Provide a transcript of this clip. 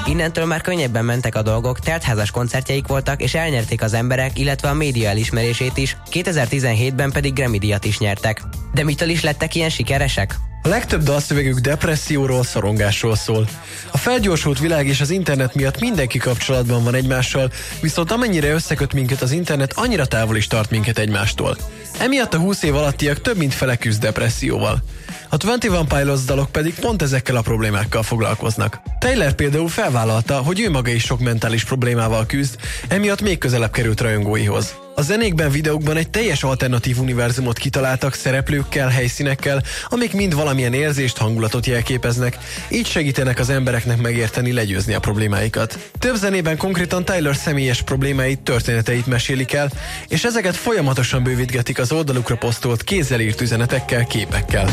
Innentől már könnyebben mentek a dolgok, teltházas koncertjeik voltak, és elnyerték az emberek, illetve a média elismerését is, 2017-ben pedig Grammy-díjat is nyertek. De mitől is lettek ilyen sikeresek? A legtöbb dalszövegük depresszióról, szorongásról szól. A felgyorsult világ és az internet miatt mindenki kapcsolatban van egymással, viszont amennyire összeköt minket az internet, annyira távol is tart minket egymástól. Emiatt a 20 év alattiak több mint fele küzd depresszióval. A 21 Pilots dalok pedig pont ezekkel a problémákkal foglalkoznak. Taylor például felvállalta, hogy ő maga is sok mentális problémával küzd, emiatt még közelebb került rajongóihoz. A zenékben, videókban egy teljes alternatív univerzumot kitaláltak szereplőkkel, helyszínekkel, amik mind valamilyen érzést, hangulatot jelképeznek, így segítenek az embereknek megérteni, legyőzni a problémáikat. Több zenében konkrétan Taylor személyes problémáit, történeteit mesélik el, és ezeket folyamatosan bővítgetik az oldalukra posztolt kézzel írt üzenetekkel, képekkel.